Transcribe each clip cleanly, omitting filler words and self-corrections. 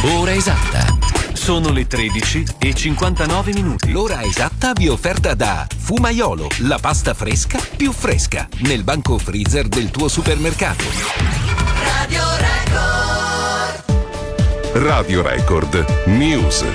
Ora esatta. Sono le 13:59. L'ora esatta vi è offerta da Fumaiolo, la pasta fresca più fresca, nel banco freezer del tuo supermercato. Radio Record. Radio Record News.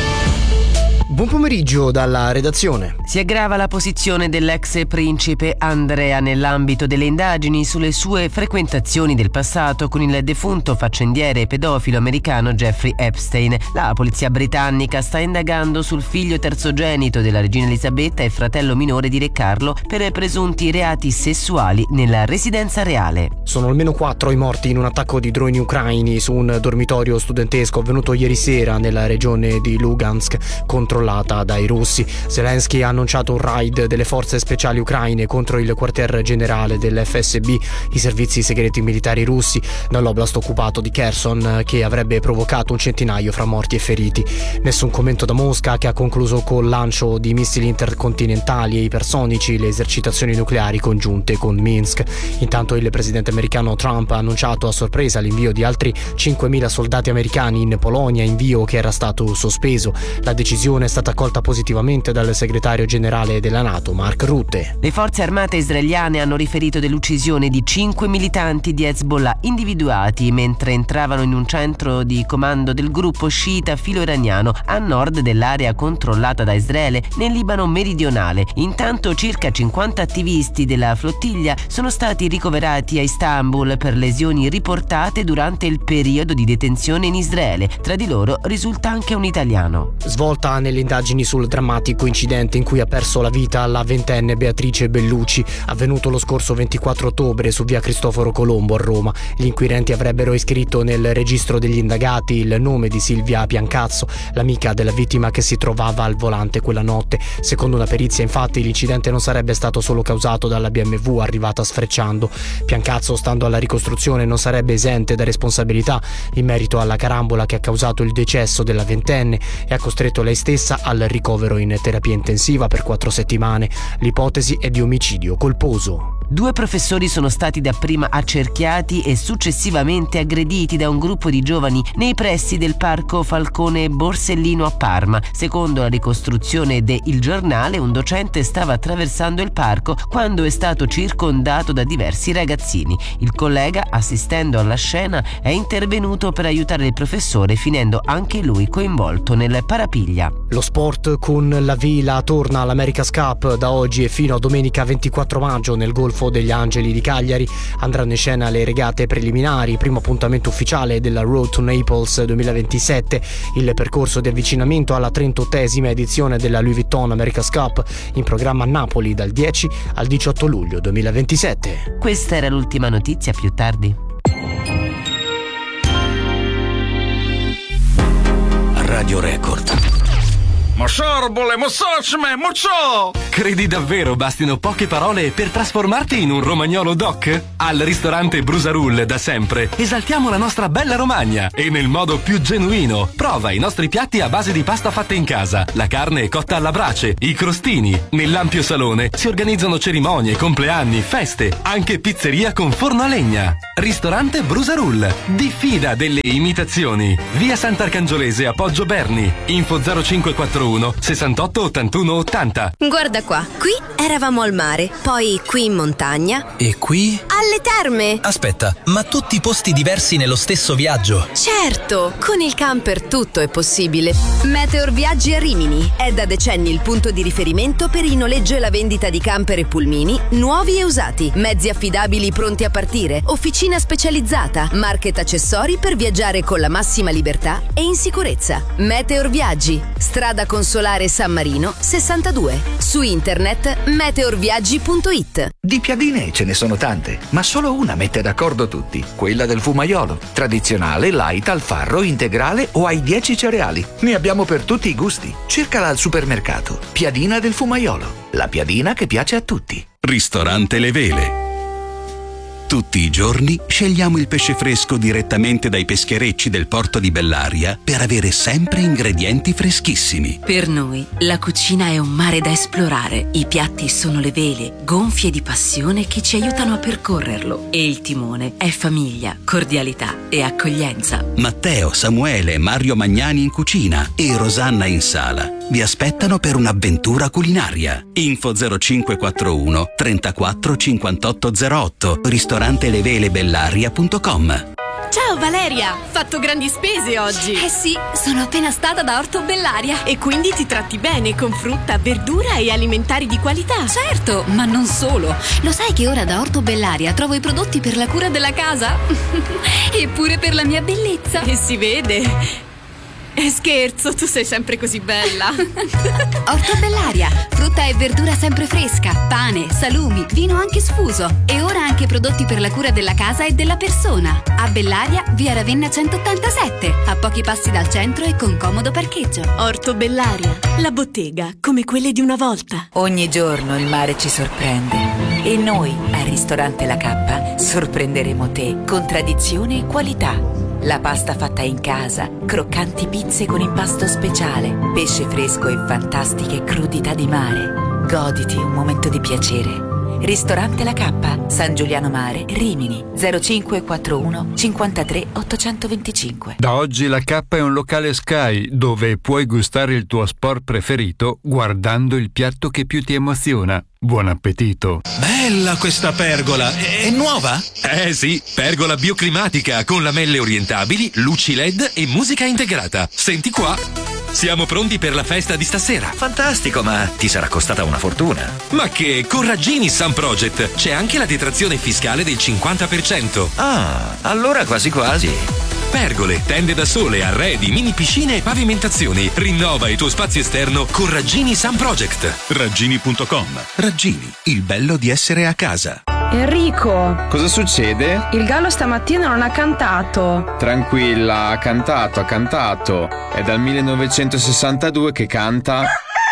Buon pomeriggio dalla redazione. Si aggrava la posizione dell'ex principe Andrea nell'ambito delle indagini sulle sue frequentazioni del passato con il defunto faccendiere pedofilo americano Jeffrey Epstein. La polizia britannica sta indagando sul figlio terzogenito della regina Elisabetta e fratello minore di Re Carlo per presunti reati sessuali nella residenza reale. Sono almeno 4 i morti in un attacco di droni ucraini su un dormitorio studentesco avvenuto ieri sera nella regione di Lugansk, controllata dai russi. Zelensky ha annunciato un raid delle forze speciali ucraine contro il quartier generale dell'FSB, i servizi segreti militari russi, nell'oblast occupato di Kherson, che avrebbe provocato un centinaio fra morti e feriti. Nessun commento da Mosca, che ha concluso col lancio di missili intercontinentali e ipersonici le esercitazioni nucleari congiunte con Minsk. Intanto il presidente americano Trump ha annunciato a sorpresa l'invio di altri 5.000 soldati americani in Polonia, invio che era stato sospeso. La decisione è stata accolta positivamente dal segretario generale della NATO, Mark Rutte. Le forze armate israeliane hanno riferito dell'uccisione di 5 militanti di Hezbollah individuati mentre entravano in un centro di comando del gruppo sciita filo-iraniano a nord dell'area controllata da Israele nel Libano meridionale. Intanto circa 50 attivisti della flottiglia sono stati ricoverati a Istanbul per lesioni riportate durante il periodo di detenzione in Israele. Tra di loro risulta anche un italiano. Svolta nelle indagini sul drammatico incidente in cui ha perso la vita la 20enne Beatrice Bellucci, avvenuto lo scorso 24 ottobre su via Cristoforo Colombo a Roma. Gli inquirenti avrebbero iscritto nel registro degli indagati il nome di Silvia Piancazzo, l'amica della vittima che si trovava al volante quella notte. Secondo una perizia, infatti, l'incidente non sarebbe stato solo causato dalla BMW arrivata sfrecciando. Piancazzo, stando alla ricostruzione, non sarebbe esente da responsabilità in merito alla carambola che ha causato il decesso della ventenne e ha costretto lei stessa al ricovero in terapia intensiva per 4 settimane. L'ipotesi è di omicidio colposo. 2 professori sono stati dapprima accerchiati e successivamente aggrediti da un gruppo di giovani nei pressi del parco Falcone Borsellino a Parma. Secondo la ricostruzione de Il Giornale, un docente stava attraversando il parco quando è stato circondato da diversi ragazzini. Il collega, assistendo alla scena, è intervenuto per aiutare il professore, finendo anche lui coinvolto nel parapiglia. Lo sport con la vela torna all'America's Cup da oggi e fino a domenica 24 maggio nel Golfo degli Angeli di Cagliari. Andranno in scena le regate preliminari, primo appuntamento ufficiale della Road to Naples 2027, il percorso di avvicinamento alla 38esima edizione della Louis Vuitton America's Cup, in programma a Napoli dal 10 al 18 luglio 2027. Questa era l'ultima notizia, più tardi. Radio Record. Credi davvero bastino poche parole per trasformarti in un romagnolo doc? Al ristorante Brusarull da sempre esaltiamo la nostra bella Romagna e nel modo più genuino. Prova i nostri piatti a base di pasta fatta in casa, la carne cotta alla brace, i crostini. Nell'ampio salone si organizzano cerimonie, compleanni, feste, anche pizzeria con forno a legna. Ristorante Brusarull. Diffida delle imitazioni. Via Sant'Arcangiolese a Poggio Berni. Info 0541 68 81 80. Guarda qua, qui eravamo al mare, poi qui in montagna. E qui? Alle terme. Aspetta, ma tutti posti diversi nello stesso viaggio? Certo, con il camper tutto è possibile. Meteor Viaggi a Rimini è da decenni il punto di riferimento per il noleggio e la vendita di camper e pulmini nuovi e usati, mezzi affidabili pronti a partire, officina specializzata, market accessori per viaggiare con la massima libertà e in sicurezza. Meteor Viaggi, strada Consolare San Marino 62. Su internet meteorviaggi.it. Di piadine ce ne sono tante, ma solo una mette d'accordo tutti, quella del Fumaiolo. Tradizionale, light, al farro, integrale o ai 10 cereali. Ne abbiamo per tutti i gusti. Cercala al supermercato. Piadina del Fumaiolo. La piadina che piace a tutti. Ristorante Le Vele. Tutti i giorni scegliamo il pesce fresco direttamente dai pescherecci del porto di Bellaria per avere sempre ingredienti freschissimi. Per noi la cucina è un mare da esplorare. I piatti sono le vele, gonfie di passione che ci aiutano a percorrerlo. E il timone è famiglia, cordialità e accoglienza. Matteo, Samuele e Mario Magnani in cucina e Rosanna in sala vi aspettano per un'avventura culinaria. Info 0541 34 58 08, ristorantelevelebellaria.com. Ciao Valeria, fatto grandi spese oggi. Eh sì, sono appena stata da Orto Bellaria. E quindi ti tratti bene con frutta, verdura e alimentari di qualità. Certo, ma non solo. Lo sai che ora da Orto Bellaria trovo i prodotti per la cura della casa? E pure per la mia bellezza. E si vede. Scherzo, tu sei sempre così bella. Orto Bellaria, frutta e verdura sempre fresca, pane, salumi, vino anche sfuso e ora anche prodotti per la cura della casa e della persona. A Bellaria, via Ravenna 187, a pochi passi dal centro e con comodo parcheggio. Orto Bellaria, la bottega come quelle di una volta. Ogni giorno il mare ci sorprende e noi al ristorante La Cappa sorprenderemo te con tradizione e qualità. La pasta fatta in casa, croccanti pizze con impasto speciale, pesce fresco e fantastiche crudità di mare. Goditi un momento di piacere. Ristorante La Cappa, San Giuliano Mare, Rimini, 0541 53 825. Da oggi La Cappa è un locale Sky dove puoi gustare il tuo sport preferito guardando il piatto che più ti emoziona. Buon appetito! Bella questa pergola! È nuova? Sì, pergola bioclimatica con lamelle orientabili, luci LED e musica integrata. Senti qua! Siamo pronti per la festa di stasera. Fantastico, ma ti sarà costata una fortuna. Ma che, con Raggini Sun Project c'è anche la detrazione fiscale del 50%. Ah, allora quasi quasi. Pergole, tende da sole, arredi, mini piscine e pavimentazioni. Rinnova il tuo spazio esterno con Raggini Sun Project. Raggini.com. Raggini, il bello di essere a casa. Enrico! Cosa succede? Il gallo stamattina non ha cantato. Tranquilla, ha cantato. È dal 1962 che canta.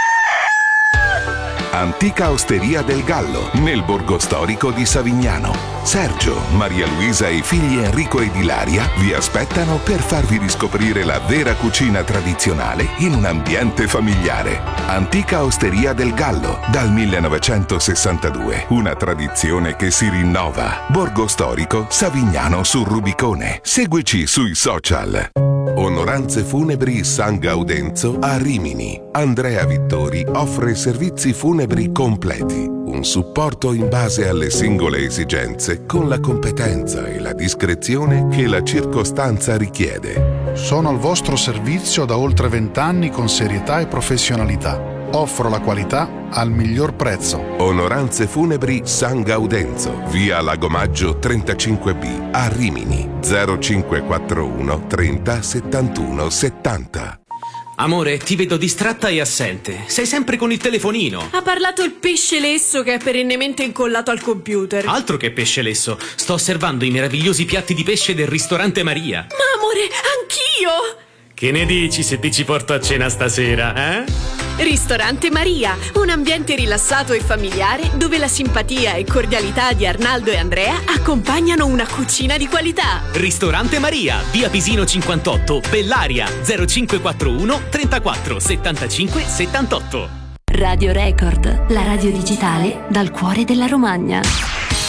Antica Osteria del Gallo, nel borgo storico di Savignano. Sergio, Maria Luisa e i figli Enrico ed Ilaria vi aspettano per farvi riscoprire la vera cucina tradizionale in un ambiente familiare. Antica Osteria del Gallo, dal 1962. Una tradizione che si rinnova. Borgo storico Savignano sul Rubicone. Seguici sui social. Onoranze Funebri San Gaudenzo a Rimini. Andrea Vittori offre servizi funebri completi. Un supporto in base alle singole esigenze con la competenza e la discrezione che la circostanza richiede. Sono al vostro servizio da oltre 20 anni con serietà e professionalità. Offro la qualità al miglior prezzo. Onoranze Funebri San Gaudenzo, via Lagomaggio 35B a Rimini. 0541 30 71 70. Amore, ti vedo distratta e assente. Sei sempre con il telefonino. Ha parlato il pesce lesso che è perennemente incollato al computer. Altro che pesce lesso. Sto osservando i meravigliosi piatti di pesce del ristorante Maria. Ma amore, anch'io! Che ne dici se ti ci porto a cena stasera, eh? Ristorante Maria, un ambiente rilassato e familiare dove la simpatia e cordialità di Arnaldo e Andrea accompagnano una cucina di qualità. Ristorante Maria, via Pisino 58, Bellaria, 0541 34 75 78. Radio Record, la radio digitale dal cuore della Romagna.